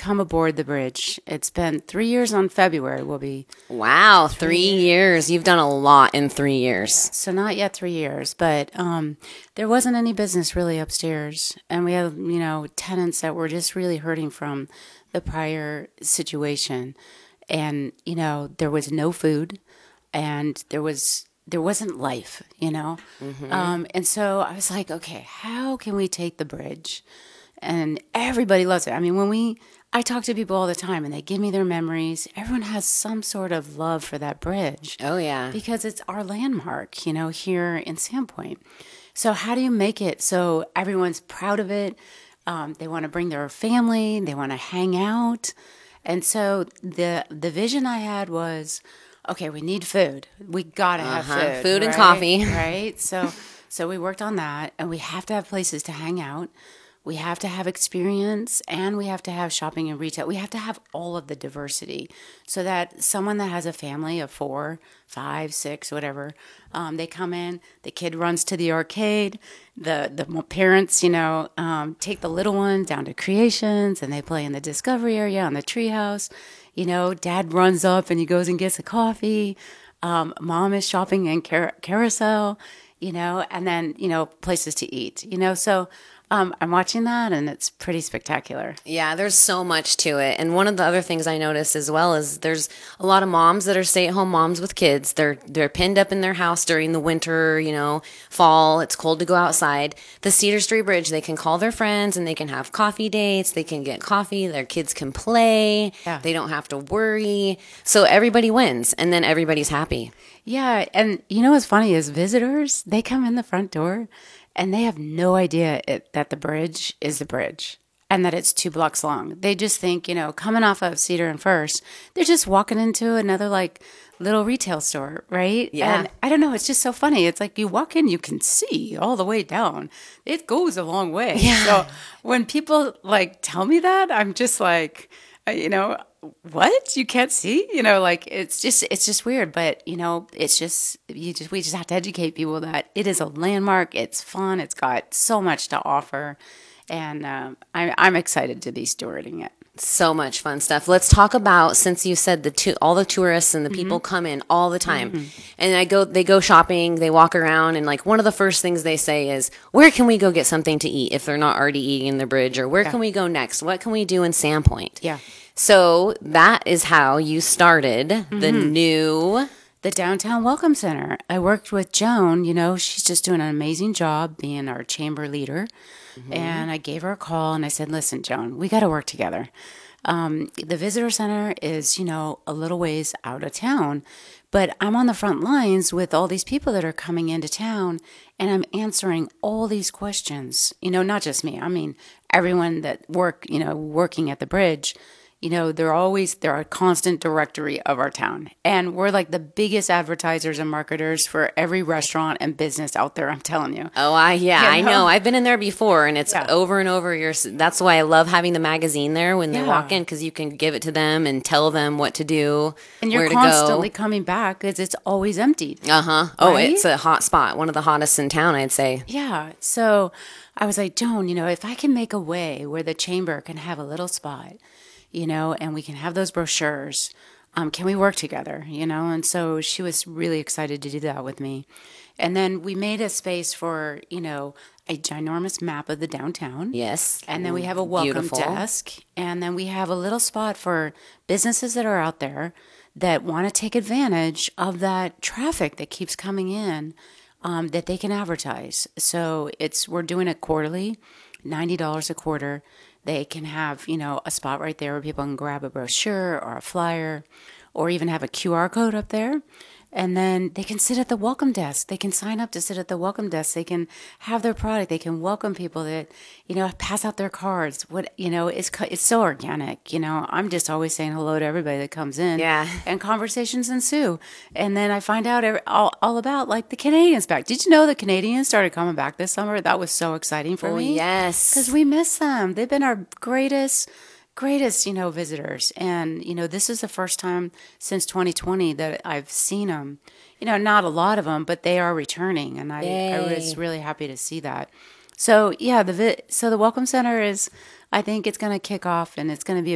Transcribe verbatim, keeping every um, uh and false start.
come aboard the bridge. It's been three years on February. Will be wow, three, three years. years. You've done a lot in three years. So not yet three years, but um, there wasn't any business really upstairs, and we had you know tenants that were just really hurting from the prior situation, and you know there was no food, and there was. There wasn't life, you know? Mm-hmm. Um, and so I was like, okay, how can we take the bridge? And everybody loves it. I mean, when we, I talk to people all the time and they give me their memories. Everyone has some sort of love for that bridge. Oh, yeah. Because it's our landmark, you know, here in Sandpoint. So how do you make it so everyone's proud of it? Um, they want to bring their family. They want to hang out. And so the the vision I had was, okay, we need food. We gotta have uh-huh. food, food right? and coffee, right? So, so we worked on that, and we have to have places to hang out. We have to have experience, and we have to have shopping and retail. We have to have all of the diversity, so that someone that has a family of four, five, six, whatever, um, they come in. The kid runs to the arcade. The the parents, you know, um, take the little one down to Creations, and they play in the Discovery area on the treehouse. You know, dad runs up and he goes and gets a coffee. Um, mom is shopping in car- carousel, you know, and then, you know, places to eat, you know. So um, I'm watching that and it's pretty spectacular. Yeah, there's so much to it. And one of the other things I notice as well is there's a lot of moms that are stay-at-home moms with kids. They're they're pinned up in their house during the winter, you know, fall. It's cold to go outside. The Cedar Street Bridge, they can call their friends and they can have coffee dates. They can get coffee. Their kids can play. Yeah. They don't have to worry. So everybody wins, and then everybody's happy. Yeah, and you know what's funny is visitors, they come in the front door and they have no idea it, that the bridge is the bridge and that it's two blocks long. They just think, you know, coming off of Cedar and First, they're just walking into another like little retail store, right? Yeah. And I don't know, it's just so funny. It's like you walk in, you can see all the way down. It goes a long way. Yeah. So when people like tell me that, I'm just like, uh, you know, what? You can't see? You know, like it's just it's just weird, but you know, it's just you just we just have to educate people that it is a landmark. It's fun. It's got so much to offer, and um, I'm I'm excited to be stewarding it. So much fun stuff. Let's talk about, since you said the tu- all the tourists and the people mm-hmm. come in all the time, mm-hmm. and I go they go shopping, they walk around, and like one of the first things they say is, "Where can we go get something to eat if they're not already eating in the bridge?" Or "Where yeah. can we go next? What can we do in Sandpoint?" Yeah. So that is how you started mm-hmm. the new... The Downtown Welcome Center. I worked with Joan. You know, she's just doing an amazing job being our chamber leader. Mm-hmm. And I gave her a call and I said, listen, Joan, we got to work together. Um, the visitor center is, you know, a little ways out of town, but I'm on the front lines with all these people that are coming into town and I'm answering all these questions. You know, not just me. I mean, everyone that work, you know, working at the bridge. You know, they're always, they're a constant directory of our town. And we're like the biggest advertisers and marketers for every restaurant and business out there, I'm telling you. Oh, I yeah, you know? I know. I've been in there before, and it's yeah. over and over. Your, that's why I love having the magazine there when they yeah. walk in, because you can give it to them and tell them what to do, and you're where constantly to go. coming back because it's always emptied. Uh-huh. Oh, right? It's a hot spot, one of the hottest in town, I'd say. Yeah. So I was like, Joan, you know, if I can make a way where the chamber can have a little spot, you know, and we can have those brochures. Um, can we work together, you know? And so she was really excited to do that with me. And then we made a space for, you know, a ginormous map of the downtown. Yes. And then we have a welcome Beautiful. desk. And then we have a little spot for businesses that are out there that want to take advantage of that traffic that keeps coming in, um, that they can advertise. So it's we're doing it quarterly, ninety dollars a quarter. They can have, you know, a spot right there where people can grab a brochure or a flyer or even have a Q R code up there. And then they can sit at the welcome desk. They can sign up to sit at the welcome desk. They can have their product. They can welcome people that, you know, pass out their cards. What, you know, it's it's so organic. You know, I'm just always saying hello to everybody that comes in. Yeah. And conversations ensue. And then I find out every, all, all about, like, the Canadians back. Did you know the Canadians started coming back this summer? That was so exciting for oh, me. yes. Because we miss them. They've been our greatest greatest, you know, visitors. And, you know, this is the first time since twenty twenty that I've seen them. You know, not a lot of them, but they are returning. And I, I was really happy to see that. So, yeah, the vi- so the Welcome Center is, I think it's going to kick off and it's going to be